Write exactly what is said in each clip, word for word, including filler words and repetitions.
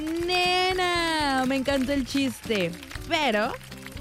Nena, me encantó el chiste. Pero...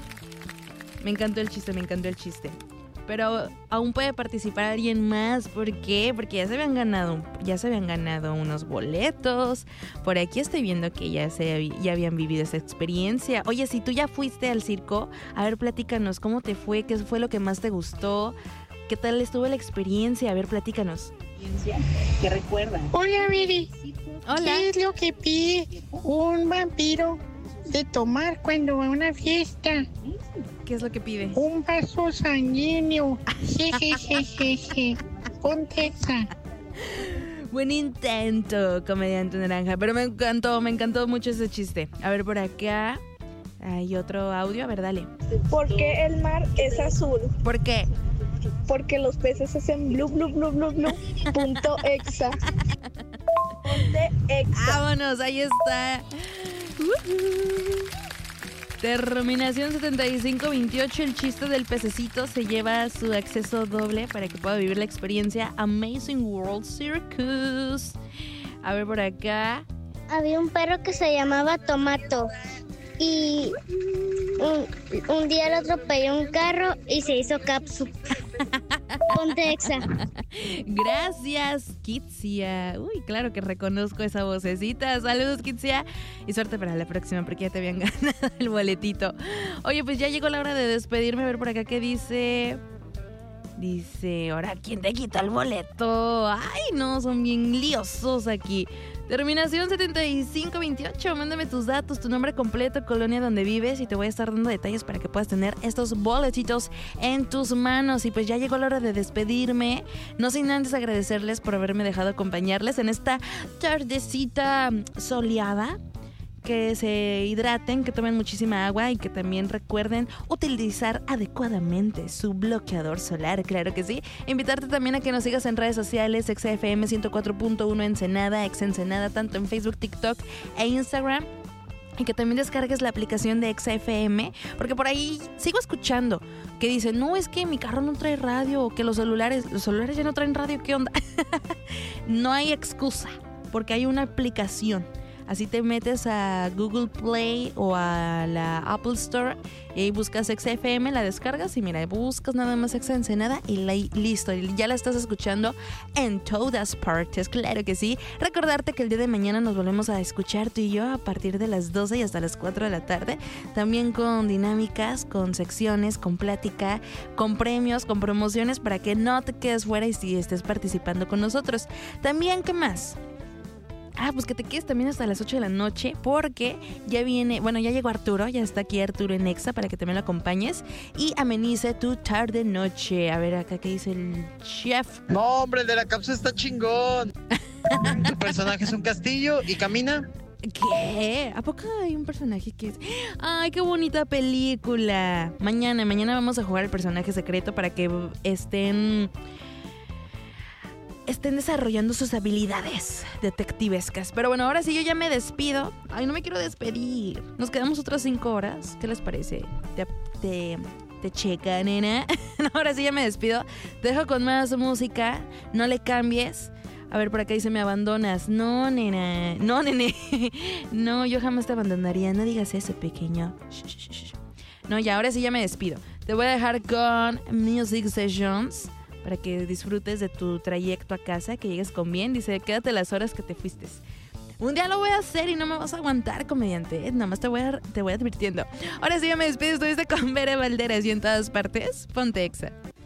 Me encantó el chiste, me encantó el chiste. Pero aún puede participar alguien más. ¿Por qué? Porque ya se habían ganado, ya se habían ganado unos boletos. Por aquí estoy viendo que ya, se, ya habían vivido esa experiencia. Oye, si tú ya fuiste al circo, a ver, platícanos, ¿cómo te fue? ¿Qué fue lo que más te gustó? ¿Qué tal estuvo la experiencia? A ver, platícanos. ¿Qué recuerdan? Hola, Miri. Hola. ¿Qué es lo que pide un vampiro de tomar cuando va a una fiesta? ¿Qué es lo que pide? Un vaso sanguíneo. Jejejejeje. Ponte esa. Buen intento, comediante naranja. Pero me encantó, me encantó mucho ese chiste. A ver, por acá hay otro audio. A ver, dale. ¿Por qué el mar es azul? ¿Por qué? Porque los peces hacen blu blu blu blu blu. Punto exa. Ponte exa. Vámonos, ahí está. Uh-huh. Terminación setenta y cinco veintiocho. El chiste del pececito se lleva su acceso doble para que pueda vivir la experiencia Amazing World Circus. A ver por acá. Había un perro que se llamaba Tomato y un, un día lo atropelló un carro y se hizo capsu. Ponte exa. Gracias, Kitsia. Uy, claro que reconozco esa vocecita. Saludos, Kitsia. Y suerte para la próxima, porque ya te habían ganado el boletito. Oye, pues ya llegó la hora de despedirme. A ver por acá qué dice. Dice, ahora, ¿quién te quita el boleto? Ay, no, son bien liosos aquí. Terminación setenta y cinco veintiocho. Mándame tus datos, tu nombre completo, colonia donde vives y te voy a estar dando detalles para que puedas tener estos boletitos en tus manos. Y pues ya llegó la hora de despedirme. No sin antes agradecerles por haberme dejado acompañarles en esta tardecita soleada. Que se hidraten, que tomen muchísima agua y que también recuerden utilizar adecuadamente su bloqueador solar, claro que sí. Invitarte también a que nos sigas en redes sociales, Exa F M ciento cuatro punto uno Ensenada, Exa Ensenada, tanto en Facebook, TikTok e Instagram. Y que también descargues la aplicación de Exa F M, porque por ahí sigo escuchando que dicen, no, es que mi carro no trae radio, o que los celulares, los celulares ya no traen radio, ¿qué onda? No hay excusa, porque hay una aplicación. Así te metes a Google Play o a la Apple Store y ahí buscas Exa F M, la descargas y mira, buscas nada más Exa Ensenada y la, listo, ya la estás escuchando en todas partes, claro que sí. Recordarte que el día de mañana nos volvemos a escuchar tú y yo a partir de las doce y hasta las cuatro de la tarde, también con dinámicas, con secciones, con plática, con premios, con promociones para que no te quedes fuera y si estés participando con nosotros. También, ¿qué más? Ah, pues que te quedes también hasta las ocho de la noche porque ya viene, bueno, ya llegó Arturo, ya está aquí Arturo en Exa para que también lo acompañes y amenice tu tarde noche. A ver acá qué dice el chef. No, hombre, el de la cápsula está chingón. Tu personaje es un castillo y camina. ¿Qué? ¿A poco hay un personaje que es? ¡Ay, qué bonita película! Mañana, mañana vamos a jugar el personaje secreto para que estén... estén desarrollando sus habilidades detectivescas. Pero bueno, ahora sí yo ya me despido. Ay, no me quiero despedir. Nos quedamos otras cinco horas. ¿Qué les parece? ¿Te, te, te checa, nena? Ahora sí ya me despido. Te dejo con más música. No le cambies. A ver, por acá dice, me abandonas. No, nena. No, nene. No, yo jamás te abandonaría. No digas eso, pequeño. Shh, shh, shh. No, ya, ahora sí ya me despido. Te voy a dejar con Music Sessions para que disfrutes de tu trayecto a casa, que llegues con bien. Dice, quédate las horas que te fuiste. Un día lo voy a hacer y no me vas a aguantar, comediante. Nada más te voy, a, te voy advirtiendo. Ahora sí ya me despido. Estuviste con Bere Valderas y en todas partes, ponte Exa.